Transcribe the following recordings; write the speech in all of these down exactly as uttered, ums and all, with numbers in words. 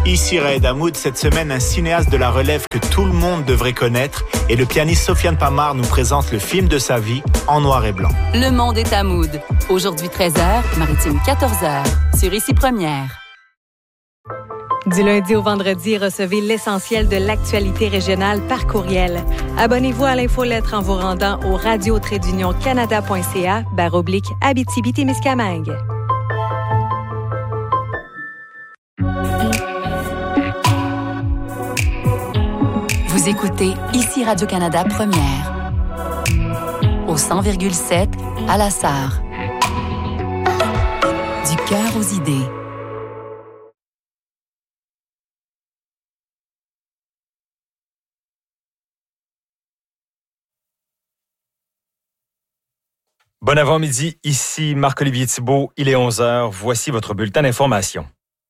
Ici Raed Hamoud, cette semaine, un cinéaste de la relève que tout le monde devrait connaître et le pianiste Sofiane Pamar nous présente le film de sa vie en noir et blanc. Le monde est Hamoud. Aujourd'hui treize heures, Maritime quatorze heures, sur Ici Première. Du lundi au vendredi, recevez l'essentiel de l'actualité régionale par courriel. Abonnez-vous à l'infolettre en vous rendant au radio trait d'union canada point c a barre oblique Abitibi-Témiscamingue. Vous écoutez Ici Radio-Canada Première. Au cent virgule sept, à La Sarre. Du cœur aux idées. Bon avant-midi, ici Marc-Olivier Thibault, il est onze heures, voici votre bulletin d'information.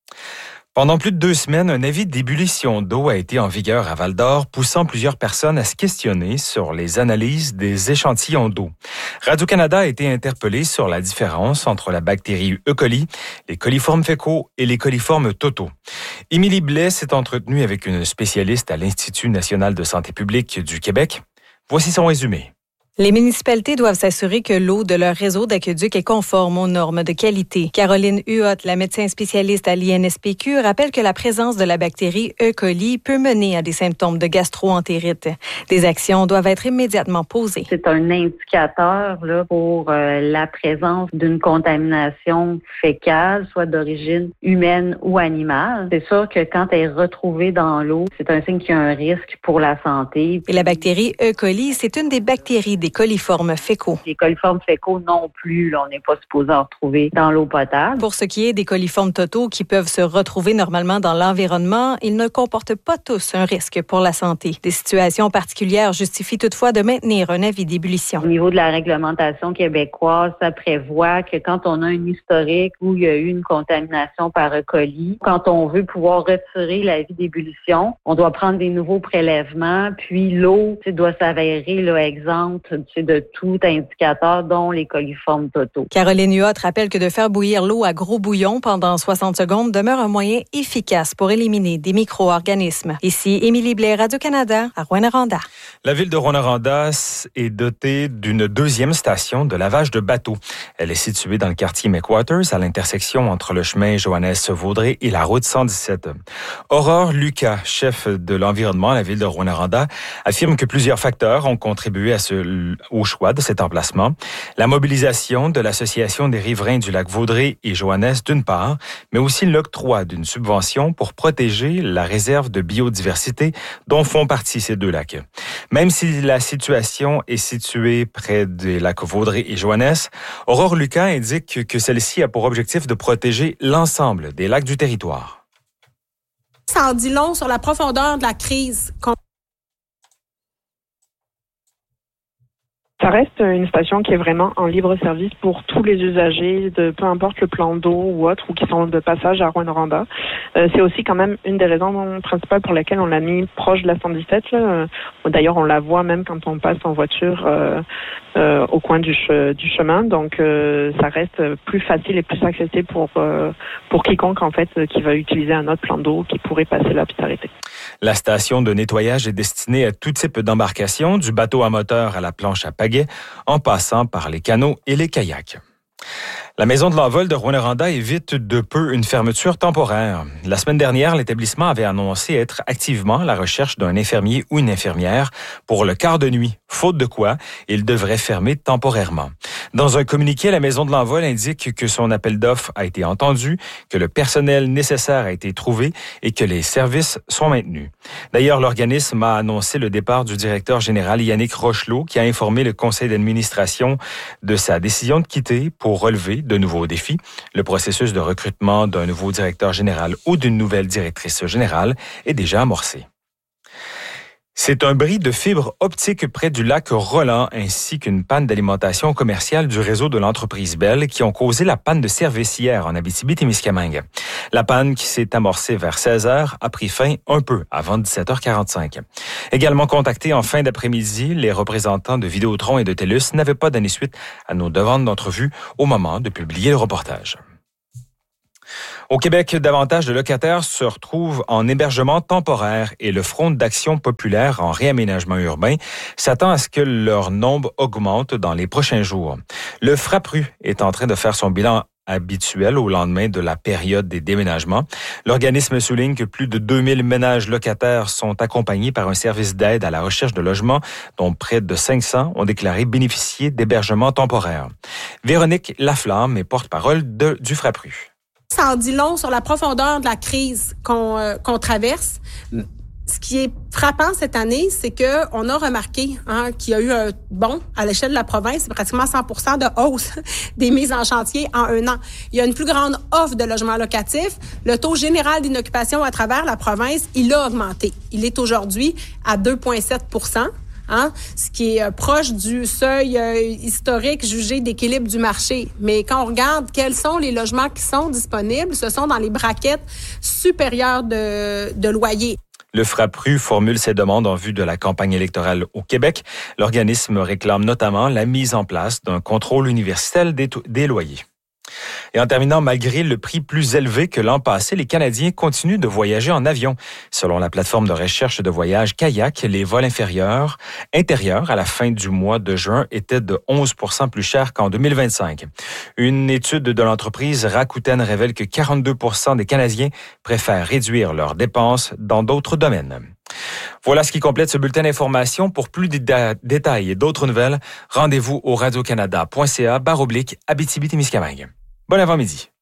Pendant plus de deux semaines, un avis d'ébullition d'eau a été en vigueur à Val-d'Or, poussant plusieurs personnes à se questionner sur les analyses des échantillons d'eau. Radio-Canada a été interpellé sur la différence entre la bactérie E. coli, les coliformes fécaux et les coliformes totaux. Émilie Blais s'est entretenue avec une spécialiste à l'Institut national de santé publique du Québec. Voici son résumé. Les municipalités doivent s'assurer que l'eau de leur réseau d'aqueduc est conforme aux normes de qualité. Caroline Huot, la médecin spécialiste à l'I N S P Q, rappelle que la présence de la bactérie E. coli peut mener à des symptômes de gastro-entérite. Des actions doivent être immédiatement posées. C'est un indicateur là, pour euh, la présence d'une contamination fécale, soit d'origine humaine ou animale. C'est sûr que quand elle est retrouvée dans l'eau, c'est un signe qu'il y a un risque pour la santé. Et la bactérie E. coli, c'est une des bactéries des coliformes fécaux. Les coliformes fécaux non plus, là, on n'est pas supposé en retrouver dans l'eau potable. Pour ce qui est des coliformes totaux qui peuvent se retrouver normalement dans l'environnement, ils ne comportent pas tous un risque pour la santé. Des situations particulières justifient toutefois de maintenir un avis d'ébullition. Au niveau de la réglementation québécoise, ça prévoit que quand on a un historique où il y a eu une contamination par E. coli, quand on veut pouvoir retirer l'avis d'ébullition, on doit prendre des nouveaux prélèvements, puis l'eau doit s'avérer là, exempte de tout indicateur, dont les coliformes totaux. Caroline Huot rappelle que de faire bouillir l'eau à gros bouillon pendant soixante secondes demeure un moyen efficace pour éliminer des micro-organismes. Ici, Émilie Blais, Radio-Canada, à Rouyn-Noranda. La ville de Rouyn-Noranda est dotée d'une deuxième station de lavage de bateaux. Elle est située dans le quartier McWaters, à l'intersection entre le chemin Joannès-Vaudrey et la route cent dix-sept. Aurore Lucas, chef de l'environnement à la ville de Rouyn-Noranda, affirme que plusieurs facteurs ont contribué à ce, au choix de cet emplacement. La mobilisation de l'Association des riverains du lac Vaudrey et Joannès d'une part, mais aussi l'octroi d'une subvention pour protéger la réserve de biodiversité dont font partie ces deux lacs. Même si la situation est située près des lacs Vaudrey et Joannès, Aurore Lucas indique que celle-ci a pour objectif de protéger l'ensemble des lacs du territoire. Ça en dit long sur la profondeur de la crise qu'on Ça reste une station qui est vraiment en libre service pour tous les usagers, de peu importe le plan d'eau ou autre, ou qui sont de passage à Rouyn-Noranda. Euh, c'est aussi quand même une des raisons principales pour lesquelles on l'a mis proche de la cent dix-sept. Là. D'ailleurs, on la voit même quand on passe en voiture euh, euh, au coin du, che- du chemin. Donc, euh, ça reste plus facile et plus accessible pour euh, pour quiconque en fait qui va utiliser un autre plan d'eau qui pourrait passer là puis s'arrêter. La station de nettoyage est destinée à tout type d'embarcation, du bateau à moteur à la planche à pagaie, en passant par les canots et les kayaks. La maison de l'envol de Rouyn-Noranda évite de peu une fermeture temporaire. La semaine dernière, l'établissement avait annoncé être activement à la recherche d'un infirmier ou une infirmière pour le quart de nuit, faute de quoi il devrait fermer temporairement. Dans un communiqué, la maison de l'envol indique que son appel d'offres a été entendu, que le personnel nécessaire a été trouvé et que les services sont maintenus. D'ailleurs, l'organisme a annoncé le départ du directeur général Yannick Rochelot, qui a informé le conseil d'administration de sa décision de quitter pour relever de nouveaux défis. Le processus de recrutement d'un nouveau directeur général ou d'une nouvelle directrice générale est déjà amorcé. C'est un bris de fibre optique près du lac Roland ainsi qu'une panne d'alimentation commerciale du réseau de l'entreprise Bell qui ont causé la panne de service hier en Abitibi-Témiscamingue. La panne qui s'est amorcée vers seize heures a pris fin un peu avant dix-sept heures quarante-cinq. Également contactés en fin d'après-midi, les représentants de Vidéotron et de TELUS n'avaient pas donné suite à nos demandes d'entrevue au moment de publier le reportage. Au Québec, davantage de locataires se retrouvent en hébergement temporaire et le Front d'action populaire en réaménagement urbain s'attend à ce que leur nombre augmente dans les prochains jours. Le FRAPRU est en train de faire son bilan habituel au lendemain de la période des déménagements. L'organisme souligne que plus de deux mille ménages locataires sont accompagnés par un service d'aide à la recherche de logement, dont près de cinq cents ont déclaré bénéficier d'hébergements temporaires. Véronique Laflamme est porte-parole de, du FRAPRU. Ça en dit long sur la profondeur de la crise qu'on, euh, qu'on traverse. Ce qui est frappant cette année, c'est que on a remarqué hein, qu'il y a eu un bond à l'échelle de la province, c'est pratiquement cent pour cent de hausse des mises en chantier en un an. Il y a une plus grande offre de logements locatifs. Le taux général d'inoccupation à travers la province, il a augmenté. Il est aujourd'hui à deux virgule sept pour cent. Hein, ce qui est euh, proche du seuil euh, historique jugé d'équilibre du marché. Mais quand on regarde quels sont les logements qui sont disponibles, ce sont dans les braquettes supérieures de, de loyer. Le FRAPRU formule ses demandes en vue de la campagne électorale au Québec. L'organisme réclame notamment la mise en place d'un contrôle universel des, to- des loyers. Et en terminant, malgré le prix plus élevé que l'an passé, les Canadiens continuent de voyager en avion. Selon la plateforme de recherche de voyage Kayak, les vols inférieurs, intérieurs à la fin du mois de juin étaient de onze pour cent plus chers qu'en deux mille vingt-cinq. Une étude de l'entreprise Rakuten révèle que quarante-deux pour cent des Canadiens préfèrent réduire leurs dépenses dans d'autres domaines. Voilà ce qui complète ce bulletin d'information. Pour plus de dé- détails et d'autres nouvelles, rendez-vous au radiocanada point c a barre oblique Abitibi-Témiscamingue. Bon avant-midi.